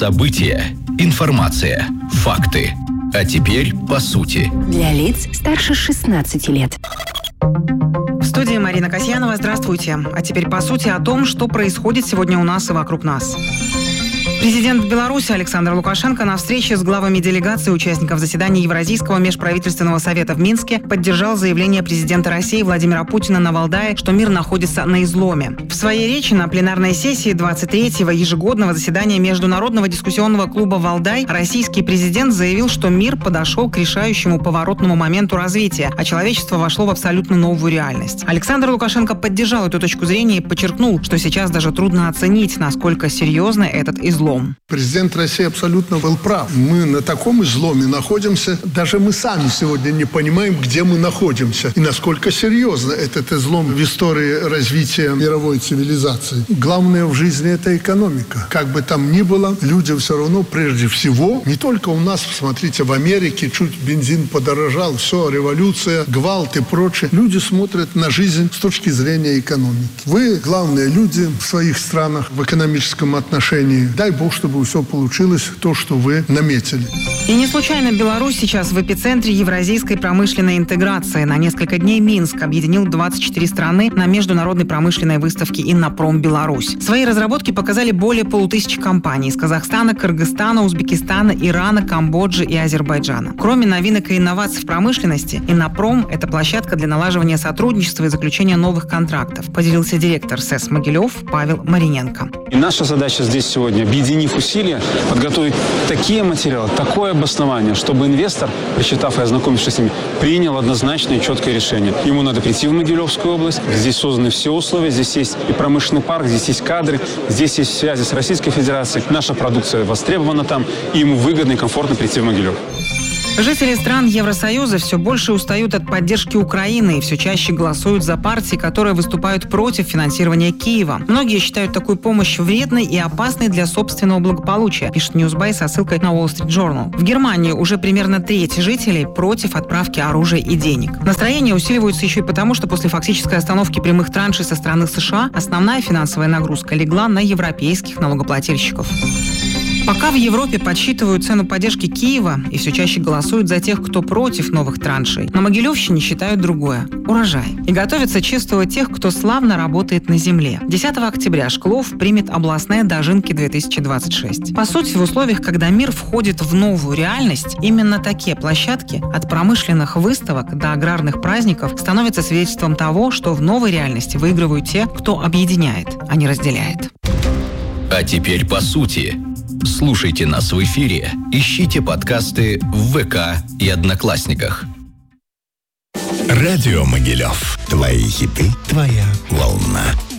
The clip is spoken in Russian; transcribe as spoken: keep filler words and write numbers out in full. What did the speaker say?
События, информация, факты. А теперь по сути. Для лиц старше шестнадцати лет. В студии Марина Касьянова. Здравствуйте. А теперь по сути о том, что происходит сегодня у нас и вокруг нас. Президент Беларуси Александр Лукашенко на встрече с главами делегаций участников заседания Евразийского межправительственного совета в Минске поддержал заявление президента России Владимира Путина на Валдае, что мир находится на изломе. В своей речи на пленарной сессии двадцать третьего ежегодного заседания Международного дискуссионного клуба «Валдай» российский президент заявил, что мир подошел к решающему поворотному моменту развития, а человечество вошло в абсолютно новую реальность. Александр Лукашенко поддержал эту точку зрения и подчеркнул, что сейчас даже трудно оценить, насколько серьезно этот излом. Президент России абсолютно был прав. Мы на таком изломе находимся. Даже мы сами сегодня не понимаем, где мы находимся и насколько серьезно этот излом в истории развития мировой цивилизации. Главное в жизни – это экономика. Как бы там ни было, люди все равно прежде всего, не только у нас, посмотрите, в Америке чуть бензин подорожал, все, революция, гвалт и прочее. Люди смотрят на жизнь с точки зрения экономики. Вы главные люди в своих странах в экономическом отношении. Дай Бог, чтобы все получилось, то, что вы наметили. И не случайно Беларусь сейчас в эпицентре евразийской промышленной интеграции. На несколько дней Минск объединил двадцать четыре страны на международной промышленной выставке «Иннопром Беларусь». Свои разработки показали более полутысячи компаний из Казахстана, Кыргызстана, Узбекистана, Ирана, Камбоджи и Азербайджана. Кроме новинок и инноваций в промышленности, «Иннопром» — это площадка для налаживания сотрудничества и заключения новых контрактов, поделился директор СЭС «Могилев» Павел Мариненко. И наша задача здесь сегодня, объединив усилия, подготовить такие материалы, такое обоснование, чтобы инвестор, прочитав и ознакомившись с ними, принял однозначное и четкое решение. Ему надо прийти в Могилевскую область, здесь созданы все условия, здесь есть и промышленный парк, здесь есть кадры, здесь есть связи с Российской Федерацией, наша продукция востребована там, и ему выгодно и комфортно прийти в Могилев. Жители стран Евросоюза все больше устают от поддержки Украины и все чаще голосуют за партии, которые выступают против финансирования Киева. Многие считают такую помощь вредной и опасной для собственного благополучия, пишет Newsby со ссылкой на Wall Street Journal. В Германии уже примерно треть жителей против отправки оружия и денег. Настроения усиливаются еще и потому, что после фактической остановки прямых траншей со стороны США основная финансовая нагрузка легла на европейских налогоплательщиков. Пока в Европе подсчитывают цену поддержки Киева и все чаще голосуют за тех, кто против новых траншей, на Могилевщине считают другое – урожай. И готовятся чествовать тех, кто славно работает на земле. десятого октября Шклов примет областные дожинки две тысячи двадцать шесть. По сути, в условиях, когда мир входит в новую реальность, именно такие площадки от промышленных выставок до аграрных праздников становятся свидетельством того, что в новой реальности выигрывают те, кто объединяет, а не разделяет. А теперь по сути. Слушайте нас в эфире, ищите подкасты в ВК и Одноклассниках. Радио Могилев. Твои хиты, твоя волна.